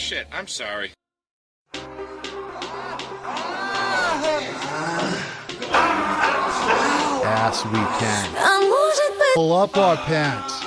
shit. I'm sorry. Yes, we can. Pull up our pants.